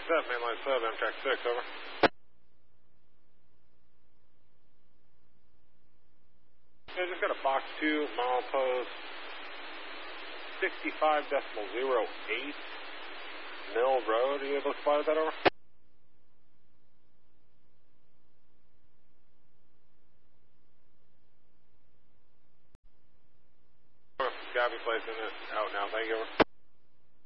77, mainline sub, Amtrak 6, over. Okay, just got a box 2, milepost 65.08 Mill Road. Are you able to spot that, over? Gabby placing it out now, thank you, over.